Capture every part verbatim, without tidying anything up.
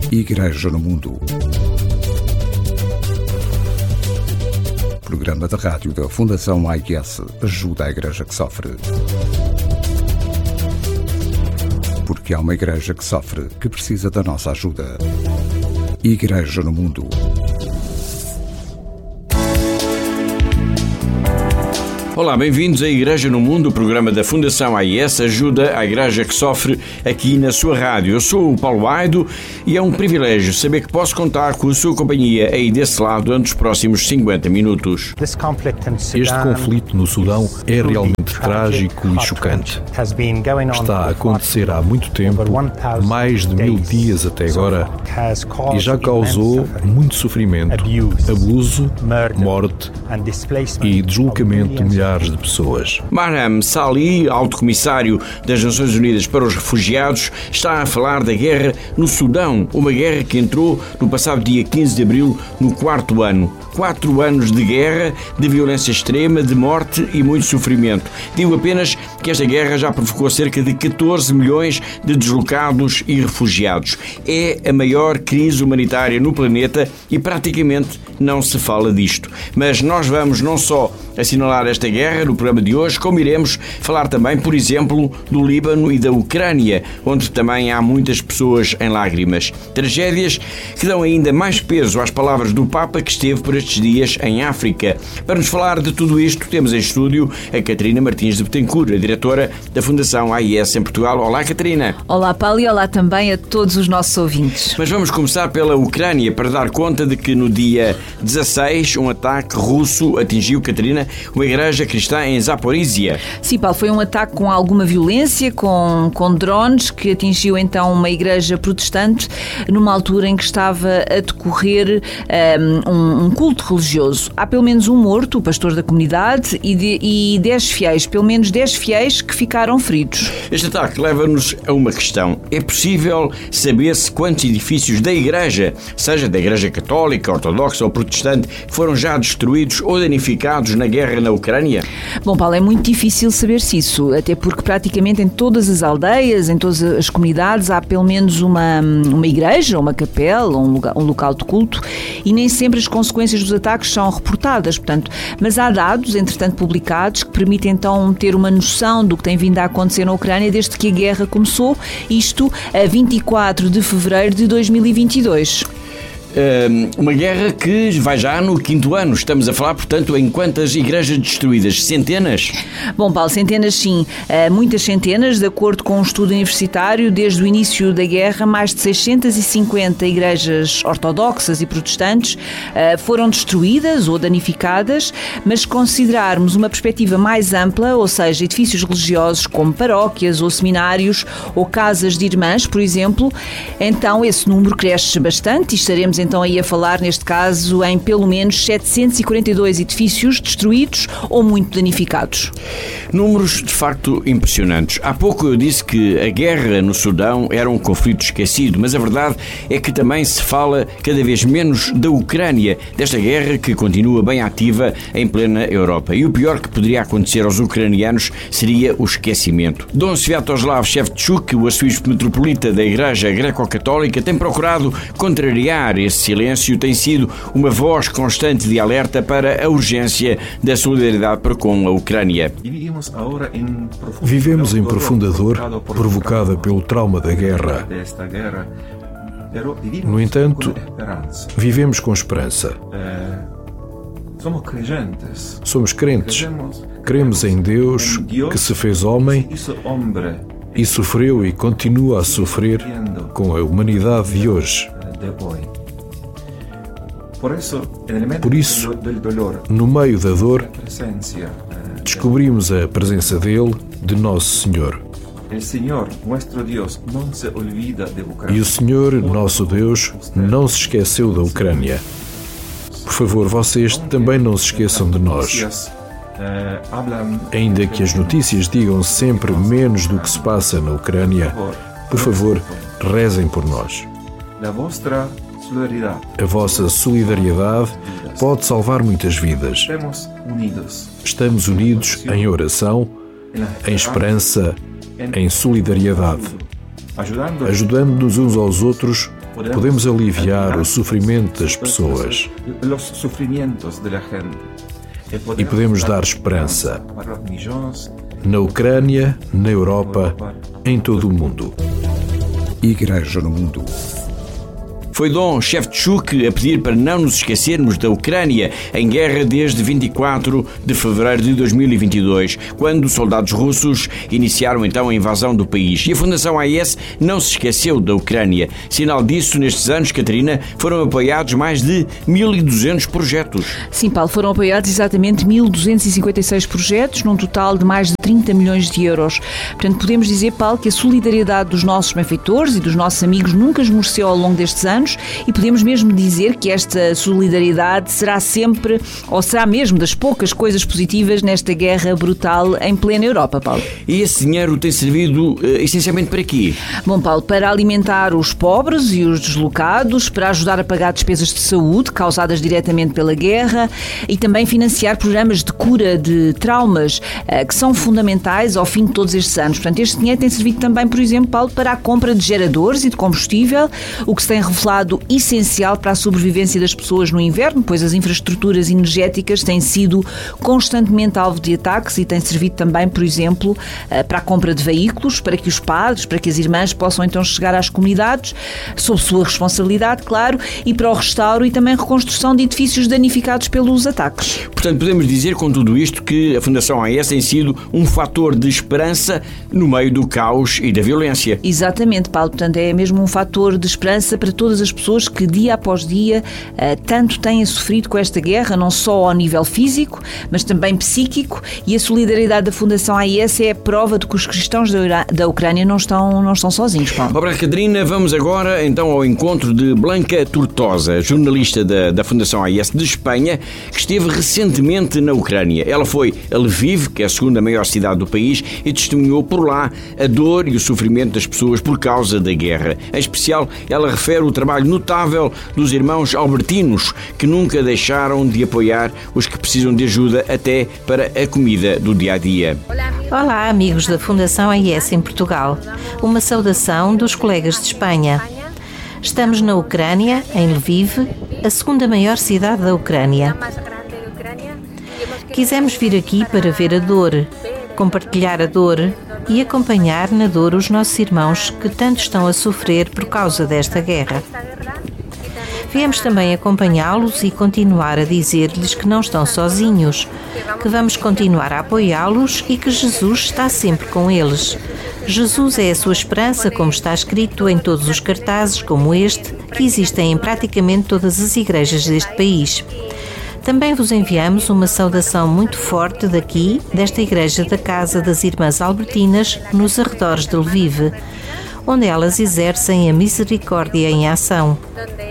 Igreja no Mundo. Programa da rádio da Fundação A I S ajuda a Igreja que sofre. Porque há uma Igreja que sofre que precisa da nossa ajuda. Igreja no Mundo. Olá, bem-vindos à Igreja no Mundo, o programa da Fundação A I S ajuda a Igreja que sofre aqui na sua rádio. Eu sou o Paulo Aido e é um privilégio saber que posso contar com a sua companhia aí desse lado durante os próximos cinquenta minutos. Este conflito no Sudão é realmente trágico e chocante. Está a acontecer há muito tempo, mais de mil dias até agora, e já causou muito sofrimento, abuso, morte e deslocamento de milhares de pessoas. Marham Salih, alto comissário das Nações Unidas para os Refugiados, está a falar da guerra no Sudão, uma guerra que entrou no passado dia quinze de abril no quarto ano. Quatro anos de guerra, de violência extrema, de morte e muito sofrimento. Digo apenas que esta guerra já provocou cerca de catorze milhões de deslocados e refugiados. É a maior crise humanitária no planeta e praticamente não se fala disto. Mas nós vamos não só assinalar esta guerra no programa de hoje, como iremos falar também, por exemplo, do Líbano e da Ucrânia, onde também há muitas pessoas em lágrimas. Tragédias que dão ainda mais peso às palavras do Papa que esteve por estes dias em África. Para nos falar de tudo isto, temos em estúdio a Catarina Martins de Betancourt, a diretora da Fundação A I S em Portugal. Olá, Catarina. Olá, Paulo, e olá também a todos os nossos ouvintes. Mas vamos começar pela Ucrânia para dar conta de que no dia dezasseis um ataque russo atingiu, Catarina, uma igreja cristã em Zaporizhia. Sim, Paulo, foi um ataque com alguma violência, com, com drones, que atingiu então uma igreja protestante numa altura em que estava a decorrer um, um culto religioso. Há pelo menos um morto, o pastor da comunidade, e, de, e dez fiéis, pelo menos dez fiéis que ficaram feridos. Este ataque leva-nos a uma questão. É possível saber-se quantos edifícios da igreja, seja da igreja católica, ortodoxa ou protestante, foram já destruídos ou danificados na guerra na Ucrânia? Bom, Paulo, é muito difícil saber-se isso, até porque praticamente em todas as aldeias, em todas as comunidades, há pelo menos uma, uma igreja, uma capela, um, lugar, um local de culto, e nem sempre as consequências dos ataques são reportadas, portanto, mas há dados, entretanto, publicados, que permitem então ter uma noção do que tem vindo a acontecer na Ucrânia desde que a guerra começou, isto a vinte e quatro de fevereiro de dois mil e vinte e dois. Uma guerra que vai já no quinto ano. Estamos a falar, portanto, em quantas igrejas destruídas? Centenas? Bom, Paulo, centenas sim. Muitas centenas, de acordo com um estudo universitário, desde o início da guerra, mais de seiscentas e cinquenta igrejas ortodoxas e protestantes foram destruídas ou danificadas, mas se considerarmos uma perspectiva mais ampla, ou seja, edifícios religiosos como paróquias ou seminários ou casas de irmãs, por exemplo, então esse número cresce bastante e estaremos então aí a falar, neste caso, em pelo menos setecentos e quarenta e dois edifícios destruídos ou muito danificados. Números de facto impressionantes. Há pouco eu disse que a guerra no Sudão era um conflito esquecido, mas a verdade é que também se fala cada vez menos da Ucrânia, desta guerra que continua bem ativa em plena Europa. E o pior que poderia acontecer aos ucranianos seria o esquecimento. Dom Sviatoslav Shevchuk, o arcebispo metropolita da Igreja Greco-Católica, tem procurado contrariar esse silêncio, tem sido uma voz constante de alerta para a urgência da solidariedade para com a Ucrânia. Vivemos em profunda dor provocada pelo trauma da guerra. No entanto, vivemos com esperança. Somos crentes. Cremos em Deus que se fez homem e sofreu e continua a sofrer com a humanidade de hoje. Por isso, no meio da dor, descobrimos a presença dele, de Nosso Senhor. E o Senhor, nosso Deus, não se esqueceu da Ucrânia. Por favor, vocês também não se esqueçam de nós. Ainda que as notícias digam sempre menos do que se passa na Ucrânia, por favor, rezem por nós. A vossa solidariedade pode salvar muitas vidas. Estamos unidos em oração, em esperança, em solidariedade, ajudando-nos uns aos outros podemos aliviar o sofrimento das pessoas e podemos dar esperança na Ucrânia, na Europa, em todo o mundo. Igreja no Mundo. Foi Dom Shevchuk a pedir para não nos esquecermos da Ucrânia em guerra desde vinte e quatro de fevereiro de dois mil e vinte e dois, quando soldados russos iniciaram então a invasão do país. E a Fundação A I S não se esqueceu da Ucrânia. Sinal disso, nestes anos, Catarina, foram apoiados mais de mil e duzentos projetos. Sim, Paulo, foram apoiados exatamente mil duzentos e cinquenta e seis projetos, num total de mais de trinta milhões de euros. Portanto, podemos dizer, Paulo, que a solidariedade dos nossos benfeitores e dos nossos amigos nunca esmoreceu ao longo destes anos. E podemos mesmo dizer que esta solidariedade será sempre, ou será mesmo das poucas coisas positivas nesta guerra brutal em plena Europa, Paulo. E esse dinheiro tem servido uh, essencialmente para quê? Bom, Paulo, para alimentar os pobres e os deslocados, para ajudar a pagar despesas de saúde causadas diretamente pela guerra e também financiar programas de cura de traumas uh, que são fundamentais ao fim de todos estes anos. Portanto, este dinheiro tem servido também, por exemplo, Paulo, para a compra de geradores e de combustível, o que se tem revelado essencial para a sobrevivência das pessoas no inverno, pois as infraestruturas energéticas têm sido constantemente alvo de ataques e têm servido também, por exemplo, para a compra de veículos, para que os padres, para que as irmãs possam então chegar às comunidades, sob sua responsabilidade, claro, e para o restauro e também reconstrução de edifícios danificados pelos ataques. Portanto, podemos dizer com tudo isto que a Fundação A I S tem sido um fator de esperança no meio do caos e da violência. Exatamente, Paulo. Portanto, é mesmo um fator de esperança para todas as pessoas que dia após dia uh, tanto têm sofrido com esta guerra, não só ao nível físico, mas também psíquico, e a solidariedade da Fundação A I S é a prova de que os cristãos da, Ura- da Ucrânia não estão, não estão sozinhos, Paulo. Obrigado, Catarina. Vamos agora então ao encontro de Blanca Tortosa, jornalista da, da Fundação A I S de Espanha, que esteve recentemente na Ucrânia. Ela foi a Lviv, que é a segunda maior cidade do país, e testemunhou por lá a dor e o sofrimento das pessoas por causa da guerra. Em especial, ela refere o trabalho notável dos irmãos albertinos, que nunca deixaram de apoiar os que precisam de ajuda até para a comida do dia-a-dia. Olá, amigos da Fundação A I S em Portugal. Uma saudação dos colegas de Espanha. Estamos na Ucrânia, em Lviv, a segunda maior cidade da Ucrânia. Quisemos vir aqui para ver a dor, compartilhar a dor e acompanhar na dor os nossos irmãos que tanto estão a sofrer por causa desta guerra. Viemos também acompanhá-los e continuar a dizer-lhes que não estão sozinhos, que vamos continuar a apoiá-los e que Jesus está sempre com eles. Jesus é a sua esperança, como está escrito em todos os cartazes como este, que existem em praticamente todas as igrejas deste país. Também vos enviamos uma saudação muito forte daqui, desta igreja da Casa das Irmãs Albertinas, nos arredores de Lviv, onde elas exercem a misericórdia em ação.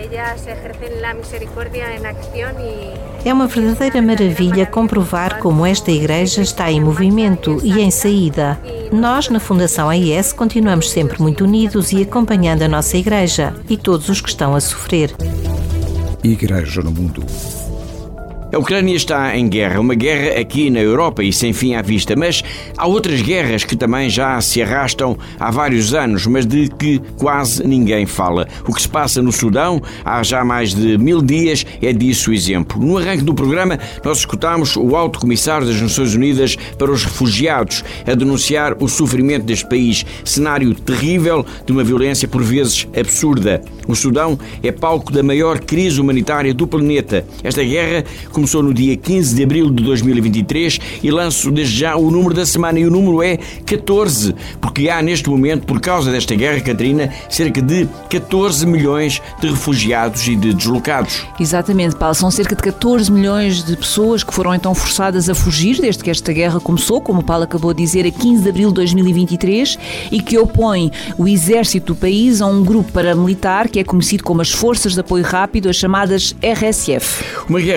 É uma verdadeira maravilha comprovar como esta igreja está em movimento e em saída. Nós, na Fundação A I S, continuamos sempre muito unidos e acompanhando a nossa igreja e todos os que estão a sofrer. Igreja no Mundo. A Ucrânia está em guerra, uma guerra aqui na Europa e sem fim à vista, mas há outras guerras que também já se arrastam há vários anos, mas de que quase ninguém fala. O que se passa no Sudão há já mais de mil dias é disso o exemplo. No arranque do programa, nós escutámos o Alto Comissário das Nações Unidas para os Refugiados a denunciar o sofrimento deste país, cenário terrível de uma violência por vezes absurda. O Sudão é palco da maior crise humanitária do planeta. Esta guerra começou no dia quinze de abril de dois mil e vinte e três e lanço desde já o número da semana, e o número é catorze, porque há neste momento, por causa desta guerra, Catarina, cerca de catorze milhões de refugiados e de deslocados. Exatamente, Paulo. São cerca de catorze milhões de pessoas que foram então forçadas a fugir desde que esta guerra começou, como o Paulo acabou de dizer, a quinze de abril de dois mil e vinte e três, e que opõe o exército do país a um grupo paramilitar que é conhecido como as Forças de Apoio Rápido, as chamadas R S F. Uma guerra que tem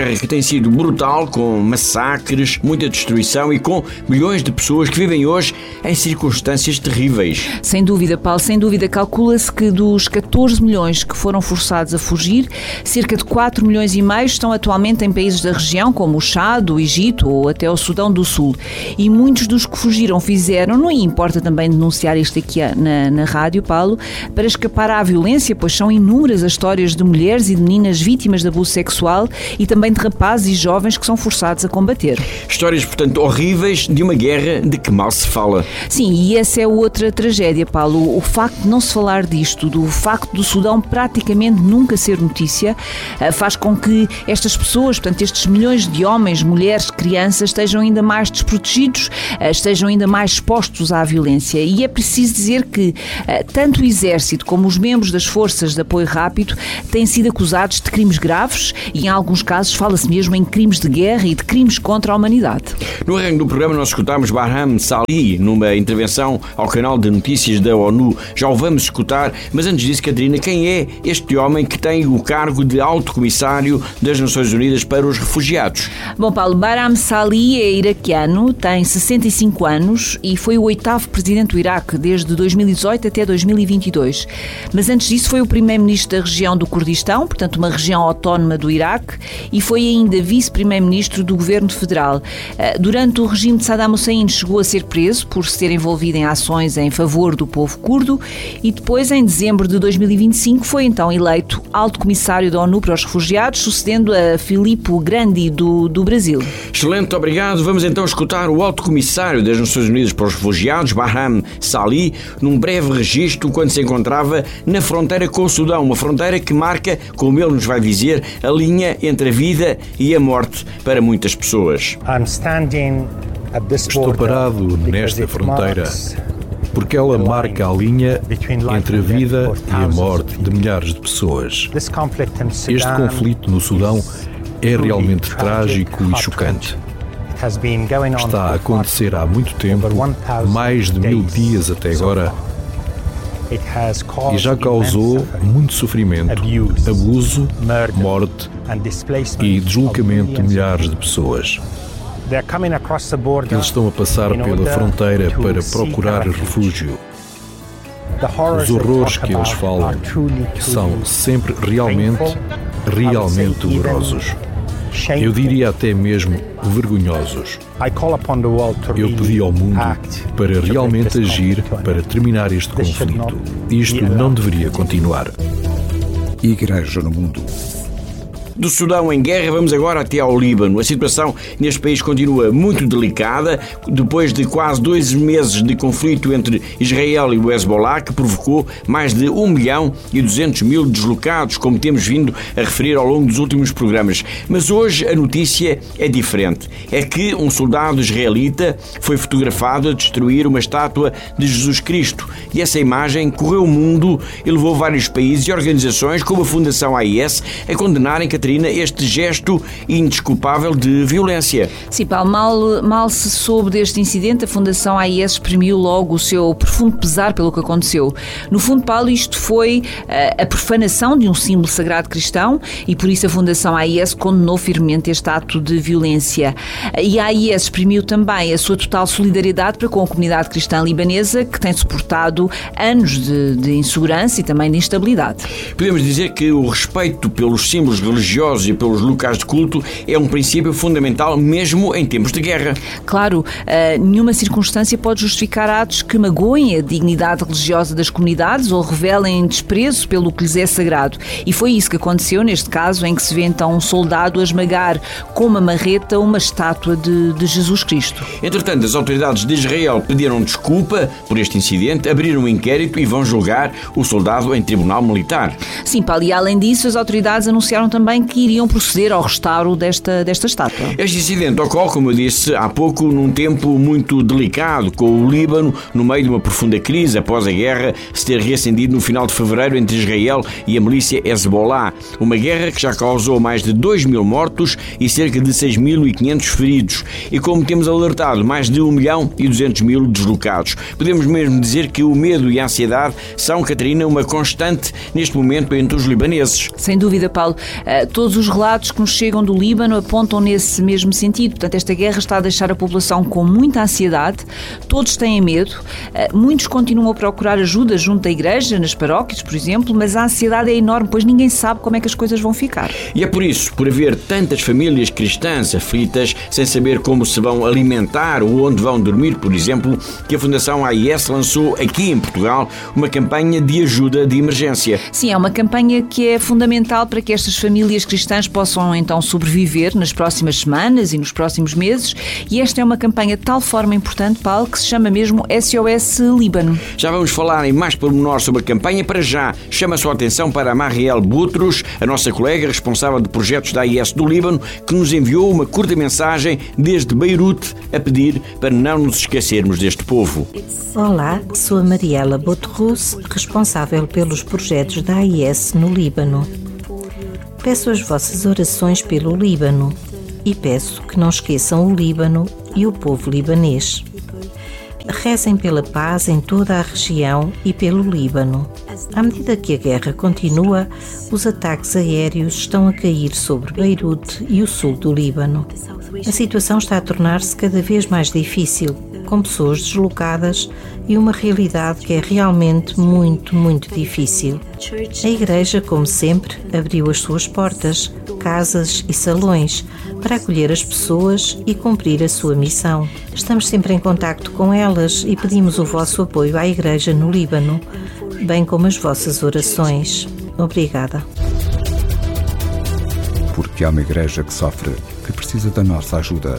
sido brutal, com massacres, muita destruição e com milhões de pessoas que vivem hoje em circunstâncias terríveis. Sem dúvida, Paulo, sem dúvida. Calcula-se que dos catorze milhões que foram forçados a fugir, cerca de quatro milhões e meio estão atualmente em países da região, como o Chad, o Egito ou até o Sudão do Sul. E muitos dos que fugiram fizeram, não importa também denunciar isto aqui na, na rádio, Paulo, para escapar à violência, pois são inúmeras as histórias de mulheres e de meninas vítimas de abuso sexual e também de rapazes e jovens que são forçados a combater. Histórias, portanto, horríveis de uma guerra de que mal se fala. Sim, e essa é outra tragédia, Paulo. O facto de não se falar disto, do facto do Sudão praticamente nunca ser notícia, faz com que estas pessoas, portanto, estes milhões de homens, mulheres, crianças, estejam ainda mais desprotegidos, estejam ainda mais expostos à violência. E é preciso dizer que tanto o Exército como os membros das Forças de Apoio Rápido têm sido acusados de crimes graves e, em alguns casos, fala-se mesmo em crimes de guerra e de crimes contra a humanidade. No arranque do programa nós escutámos Barham Salih numa intervenção ao canal de notícias da ONU. Já o vamos escutar, mas antes disso, Catarina, quem é este homem que tem o cargo de Alto Comissário das Nações Unidas para os Refugiados? Bom, Paulo, Barham Salih é iraquiano, tem sessenta e cinco anos e foi o oitavo presidente do Iraque desde dois mil e dezoito até dois mil e vinte e dois. Mas antes disso foi o primeiro-ministro da região do Kurdistão, portanto uma região autónoma do Iraque, e foi ainda vice-primeiro-ministro do governo federal. Durante o regime de Saddam Hussein chegou a ser preso por se ter envolvido em ações em favor do povo curdo e depois, em dezembro de dois mil e vinte e cinco, foi então eleito Alto Comissário da ONU para os Refugiados, sucedendo a Filippo Grandi do, do Brasil. Excelente, obrigado. Vamos então escutar o Alto Comissário das Nações Unidas para os Refugiados, Barham Salih, num breve registro quando se encontrava na fronteira com o Sudão, uma fronteira que marca, como ele nos vai dizer, a linha entre a vida e a morte para muitas pessoas. Estou parado nesta fronteira porque ela marca a linha entre a vida e a morte de milhares de pessoas. Este conflito no Sudão é realmente trágico e chocante. Está a acontecer há muito tempo, mais de mil dias até agora, e já causou muito sofrimento, abuso, morte e deslocamento de milhares de pessoas. Eles estão a passar pela fronteira para procurar refúgio. Os horrores que eles falam são sempre realmente, realmente dolorosos. Eu diria até mesmo vergonhosos. Eu pedi ao mundo para realmente agir para terminar este conflito. Isto não deveria continuar. Igreja no Mundo. Do Sudão em guerra, vamos agora até ao Líbano. A situação neste país continua muito delicada, depois de quase dois meses de conflito entre Israel e o Hezbollah, que provocou mais de um milhão e duzentos mil deslocados, como temos vindo a referir ao longo dos últimos programas. Mas hoje a notícia é diferente. É que um soldado israelita foi fotografado a destruir uma estátua de Jesus Cristo. E essa imagem correu o mundo e levou vários países e organizações, como a Fundação A I S, a condenarem Catarina este gesto indesculpável de violência. Sim, Paulo, mal, mal se soube deste incidente, a Fundação A I S exprimiu logo o seu profundo pesar pelo que aconteceu. No fundo, Paulo, isto foi uh, a profanação de um símbolo sagrado cristão e por isso a Fundação A I S condenou firmemente este ato de violência. E a A I S exprimiu também a sua total solidariedade para com a comunidade cristã libanesa, que tem suportado anos de, de insegurança e também de instabilidade. Podemos dizer que o respeito pelos símbolos religiosos e pelos locais de culto é um princípio fundamental mesmo em tempos de guerra. Claro, uh, nenhuma circunstância pode justificar atos que magoem a dignidade religiosa das comunidades ou revelem desprezo pelo que lhes é sagrado. E foi isso que aconteceu neste caso, em que se vê então um soldado a esmagar com uma marreta uma estátua de, de Jesus Cristo. Entretanto, as autoridades de Israel pediram desculpa por este incidente, abriram um inquérito e vão julgar o soldado em tribunal militar. Sim, Paulo, e além disso, as autoridades anunciaram também que iriam proceder ao restauro desta, desta estátua. Este incidente ocorre, como eu disse há pouco, num tempo muito delicado, com o Líbano no meio de uma profunda crise após a guerra se ter reacendido no final de fevereiro entre Israel e a milícia Hezbollah. Uma guerra que já causou mais de dois mil mortos e cerca de seis mil e quinhentos feridos. E como temos alertado, mais de um milhão e duzentos mil deslocados. Podemos mesmo dizer que o medo e a ansiedade são, Catarina, uma constante neste momento entre os libaneses. Sem dúvida, Paulo. Todos os relatos que nos chegam do Líbano apontam nesse mesmo sentido. Portanto, esta guerra está a deixar a população com muita ansiedade, todos têm medo, muitos continuam a procurar ajuda junto da igreja, nas paróquias, por exemplo, mas a ansiedade é enorme, pois ninguém sabe como é que as coisas vão ficar. E é por isso, por haver tantas famílias cristãs aflitas, sem saber como se vão alimentar ou onde vão dormir, por exemplo, que a Fundação A I S lançou aqui em Portugal uma campanha de ajuda de emergência. Sim, é uma campanha que é fundamental para que estas famílias cristãs possam então sobreviver nas próximas semanas e nos próximos meses, e esta é uma campanha de tal forma importante, Paulo, que se chama mesmo S O S Líbano. Já vamos falar em mais pormenor sobre a campanha. Para já, chama a sua atenção para a Marielle Boutros, a nossa colega responsável de projetos da A I S do Líbano, que nos enviou uma curta mensagem desde Beirute a pedir para não nos esquecermos deste povo. Olá, sou a Marielle Boutros, responsável pelos projetos da A I S no Líbano. Peço as vossas orações pelo Líbano e peço que não esqueçam o Líbano e o povo libanês. Rezem pela paz em toda a região e pelo Líbano. À medida que a guerra continua, os ataques aéreos estão a cair sobre Beirute e o sul do Líbano. A situação está a tornar-se cada vez mais difícil, com pessoas deslocadas e uma realidade que é realmente muito, muito difícil. A igreja, como sempre, abriu as suas portas, casas e salões para acolher as pessoas e cumprir a sua missão. Estamos sempre em contacto com elas e pedimos o vosso apoio à igreja no Líbano, bem como as vossas orações. Obrigada. Porque há uma igreja que sofre, que precisa da nossa ajuda.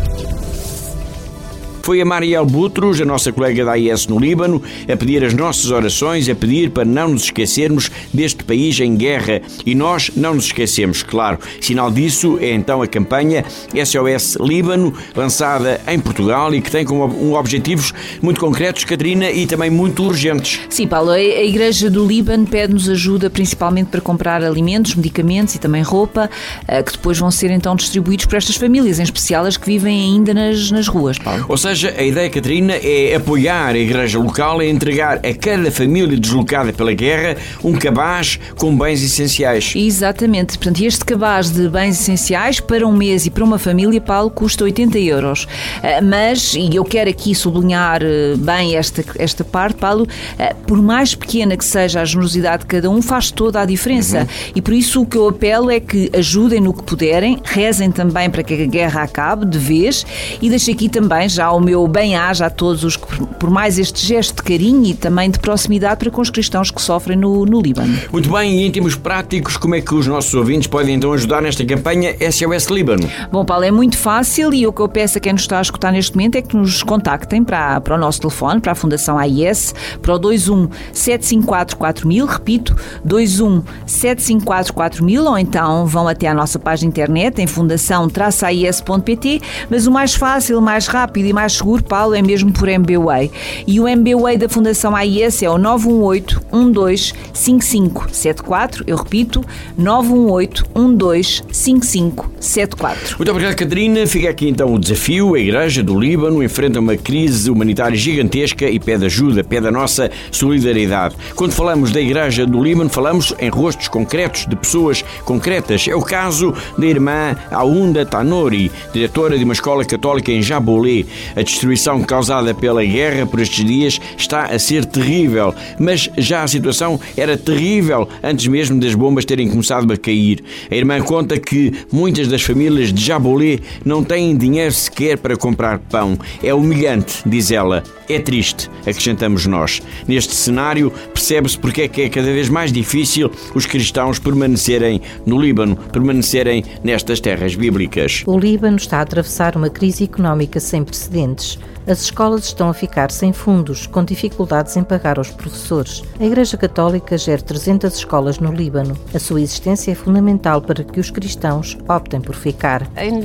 Foi a Marielle Boutros, a nossa colega da A I S no Líbano, a pedir as nossas orações, a pedir para não nos esquecermos deste país em guerra. E nós não nos esquecemos, claro. Sinal disso é então a campanha S O S Líbano, lançada em Portugal e que tem como um objetivos muito concretos, Catarina, e também muito urgentes. Sim, Paulo, a Igreja do Líbano pede-nos ajuda principalmente para comprar alimentos, medicamentos e também roupa, que depois vão ser então distribuídos para estas famílias, em especial as que vivem ainda nas, nas ruas, Paulo. Ou seja, a ideia, Catarina, é apoiar a igreja local e entregar a cada família deslocada pela guerra um cabaz com bens essenciais. Exatamente. Portanto, este cabaz de bens essenciais para um mês e para uma família, Paulo, custa oitenta euros. Mas, e eu quero aqui sublinhar bem esta, esta parte, Paulo, por mais pequena que seja a generosidade de cada um, faz toda a diferença. Uhum. E por isso o que eu apelo é que ajudem no que puderem, rezem também para que a guerra acabe de vez, e deixo aqui também já o meu bem-aja a todos os que, por mais este gesto de carinho e também de proximidade para com os cristãos que sofrem no, no Líbano. Muito bem, e em termos práticos, como é que os nossos ouvintes podem então ajudar nesta campanha S O S Líbano? Bom, Paulo, é muito fácil, e o que eu peço a quem nos está a escutar neste momento é que nos contactem para, para o nosso telefone, para a Fundação A I S, para o dois um sete cinco quatro quatro mil, repito, dois um sete cinco quatro quatro mil, ou então vão até à nossa página internet em fundação traço a i s ponto p t, mas o mais fácil, mais rápido e mais seguro, Paulo, é mesmo por M B W A I. E o M B W A I da Fundação A I S é o nove um oito um dois cinco cinco sete quatro. Eu repito, nove um oito um dois cinco cinco sete quatro. Muito obrigado, Catarina. Fica aqui então o desafio. A Igreja do Líbano enfrenta uma crise humanitária gigantesca e pede ajuda, pede a nossa solidariedade. Quando falamos da Igreja do Líbano, falamos em rostos concretos, de pessoas concretas. É o caso da irmã Aunda Tanori, diretora de uma escola católica em Jabolé. A destruição causada pela guerra por estes dias está a ser terrível, mas já a situação era terrível antes mesmo das bombas terem começado a cair. A irmã conta que muitas das famílias de Jabolé não têm dinheiro sequer para comprar pão. É humilhante, diz ela. É triste, acrescentamos nós. Neste cenário, percebe-se porque é que é cada vez mais difícil os cristãos permanecerem no Líbano, permanecerem nestas terras bíblicas. O Líbano está a atravessar uma crise económica sem precedentes. As escolas estão a ficar sem fundos, com dificuldades em pagar aos professores. A Igreja Católica gera trezentas escolas no Líbano. A sua existência é fundamental para que os cristãos optem por ficar.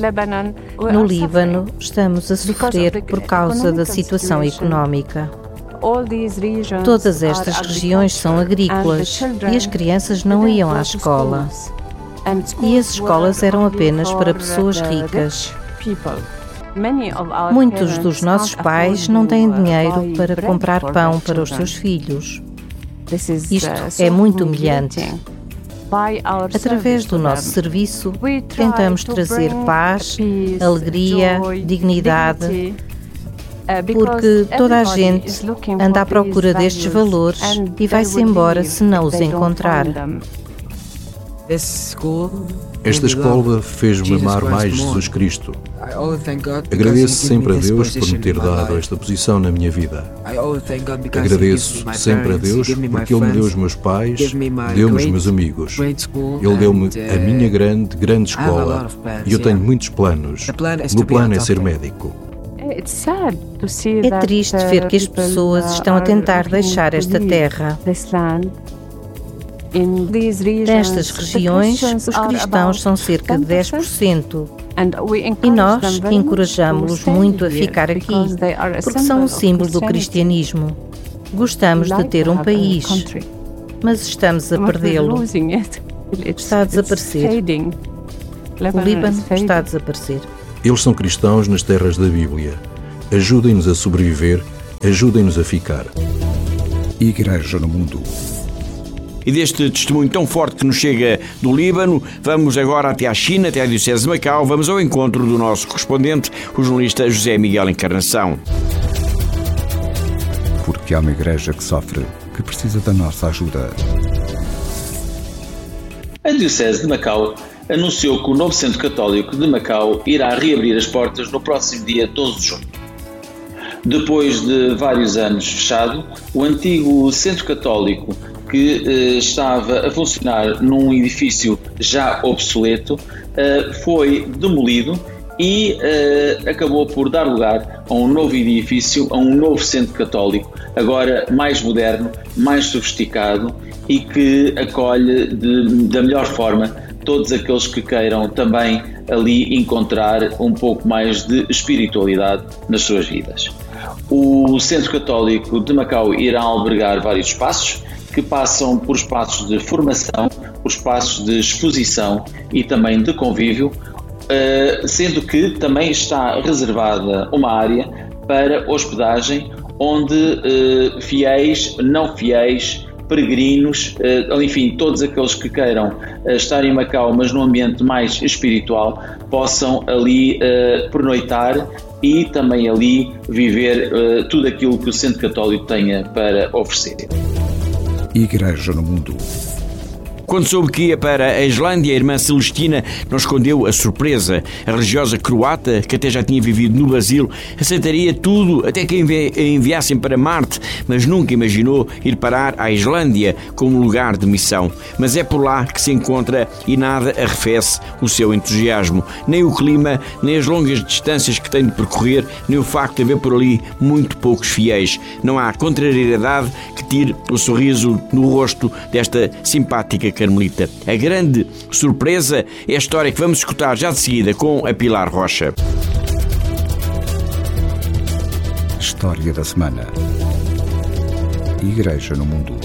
No Líbano, estamos a sofrer por causa da situação económica. Todas estas regiões são agrícolas e as crianças não iam à escola. E as escolas eram apenas para pessoas ricas. Muitos dos nossos pais não têm dinheiro para comprar pão para os seus filhos. Isto é muito humilhante. Através do nosso serviço, tentamos trazer paz, alegria, dignidade, porque toda a gente anda à procura destes valores e vai-se embora se não os encontrar. Esta escola fez-me amar mais Jesus Cristo. Agradeço sempre a Deus por me ter dado esta posição na minha vida. Agradeço sempre a Deus porque Ele me deu os meus pais, deu-me os meus amigos. Ele deu-me a minha grande, grande escola e eu tenho muitos planos. O meu plano é ser médico. É triste ver que as pessoas estão a tentar deixar esta terra. Nestas regiões, os cristãos são cerca de dez por cento. E nós encorajamos-los muito a ficar aqui, porque são um símbolo do cristianismo. Gostamos de ter um país, mas estamos a perdê-lo. Está a desaparecer. O Líbano está a desaparecer. Eles são cristãos nas terras da Bíblia. Ajudem-nos a sobreviver, ajudem-nos a ficar. Igreja no Mundo. E deste testemunho tão forte que nos chega do Líbano, vamos agora até à China, até à Diocese de Macau. Vamos ao encontro do nosso correspondente, o jornalista José Miguel Encarnação. Porque há uma igreja que sofre, que precisa da nossa ajuda. A Diocese de Macau anunciou que o novo Centro Católico de Macau irá reabrir as portas no próximo dia doze de junho. Depois de vários anos fechado, o antigo Centro Católico, que eh, estava a funcionar num edifício já obsoleto, eh, foi demolido e eh, acabou por dar lugar a um novo edifício, a um novo Centro Católico, agora mais moderno, mais sofisticado e que acolhe de, da melhor forma todos aqueles que queiram também ali encontrar um pouco mais de espiritualidade nas suas vidas. O Centro Católico de Macau irá albergar vários espaços, que passam por espaços de formação, por espaços de exposição e também de convívio, sendo que também está reservada uma área para hospedagem, onde fiéis, não fiéis, peregrinos, enfim, todos aqueles que queiram estar em Macau, mas num ambiente mais espiritual, possam ali pernoitar e também ali viver tudo aquilo que o Centro Católico tenha para oferecer. Igreja no Mundo. Quando soube que ia para a Islândia, a irmã Celestina não escondeu a surpresa. A religiosa croata, que até já tinha vivido no Brasil, aceitaria tudo, até que a enviassem para Marte, mas nunca imaginou ir parar à Islândia como lugar de missão. Mas é por lá que se encontra e nada arrefece o seu entusiasmo. Nem o clima, nem as longas distâncias que tem de percorrer, nem o facto de haver por ali muito poucos fiéis. Não há contrariedade que tire o sorriso no rosto desta simpática carmelita. A grande surpresa é a história que vamos escutar já de seguida com a Pilar Rocha. História da semana. Igreja no Mundo.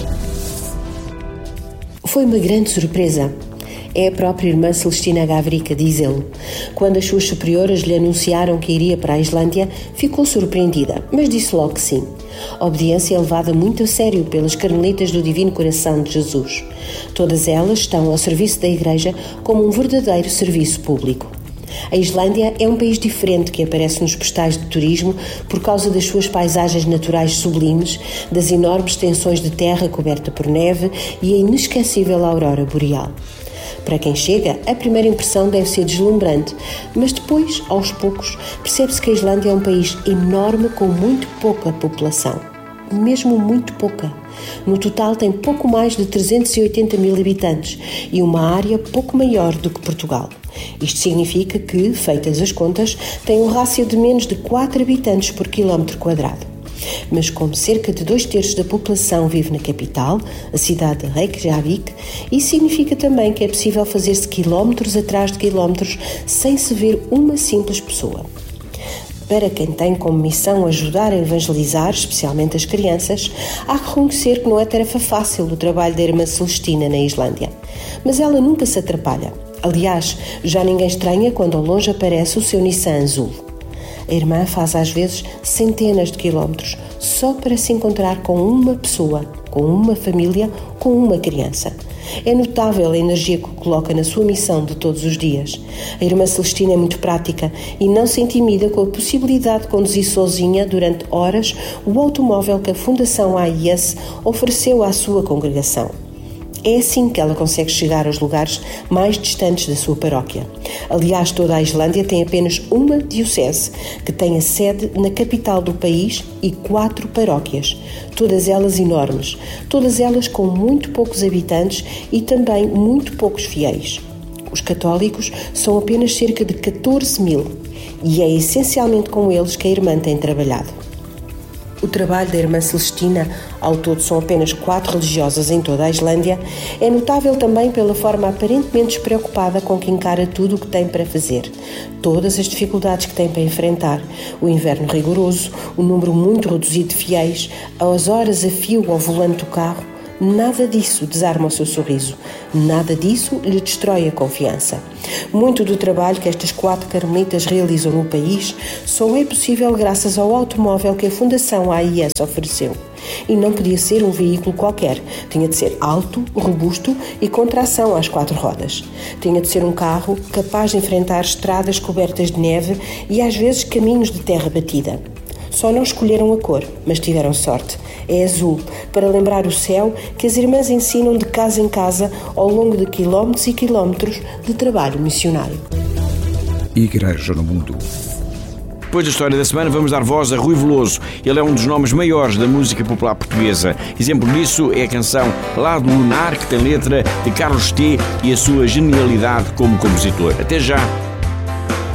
Foi uma grande surpresa. É a própria irmã Celestina Gavrica, diz ele. Quando as suas superiores lhe anunciaram que iria para a Islândia, ficou surpreendida, mas disse logo que sim. A obediência é levada muito a sério pelas carmelitas do Divino Coração de Jesus. Todas elas estão ao serviço da Igreja como um verdadeiro serviço público. A Islândia é um país diferente que aparece nos postais de turismo por causa das suas paisagens naturais sublimes, das enormes extensões de terra coberta por neve e a inesquecível aurora boreal. Para quem chega, a primeira impressão deve ser deslumbrante, mas depois, aos poucos, percebe-se que a Islândia é um país enorme com muito pouca população. Mesmo muito pouca. No total tem pouco mais de trezentos e oitenta mil habitantes e uma área pouco maior do que Portugal. Isto significa que, feitas as contas, tem um rácio de menos de quatro habitantes por quilómetro quadrado. Mas como cerca de dois terços da população vive na capital, a cidade de Reykjavik, isso significa também que é possível fazer-se quilómetros atrás de quilómetros sem se ver uma simples pessoa. Para quem tem como missão ajudar a evangelizar, especialmente as crianças, há que reconhecer que não é tarefa fácil o trabalho da irmã Celestina na Islândia. Mas ela nunca se atrapalha. Aliás, já ninguém estranha quando ao longe aparece o seu Nissan azul. A irmã faz às vezes centenas de quilómetros só para se encontrar com uma pessoa. com uma família, com uma criança. É notável a energia que coloca na sua missão de todos os dias. A irmã Celestina é muito prática e não se intimida com a possibilidade de conduzir sozinha durante horas o automóvel que a Fundação A I S ofereceu à sua congregação. É assim que ela consegue chegar aos lugares mais distantes da sua paróquia. Aliás, toda a Islândia tem apenas uma diocese, que tem a sede na capital do país e quatro paróquias, todas elas enormes, todas elas com muito poucos habitantes e também muito poucos fiéis. Os católicos são apenas cerca de catorze mil e é essencialmente com eles que a irmã tem trabalhado. O trabalho da irmã Celestina, ao todo são apenas quatro religiosas em toda a Islândia, é notável também pela forma aparentemente despreocupada com que encara tudo o que tem para fazer. Todas as dificuldades que tem para enfrentar, o inverno rigoroso, o número muito reduzido de fiéis, as horas a fio ao volante do carro, nada disso desarma o seu sorriso, nada disso lhe destrói a confiança. Muito do trabalho que estas quatro carmelitas realizam no país só é possível graças ao automóvel que a Fundação A I S ofereceu. E não podia ser um veículo qualquer, tinha de ser alto, robusto e com tração às quatro rodas. Tinha de ser um carro capaz de enfrentar estradas cobertas de neve e às vezes caminhos de terra batida. Só não escolheram a cor, mas tiveram sorte. É azul, para lembrar o céu que as irmãs ensinam de casa em casa ao longo de quilómetros e quilómetros de trabalho missionário. Igreja no Mundo. Depois da história da semana, vamos dar voz a Rui Veloso. Ele é um dos nomes maiores da música popular portuguesa. Exemplo disso é a canção Lá do Lunar, que tem letra de Carlos T. e a sua genialidade como compositor. Até já!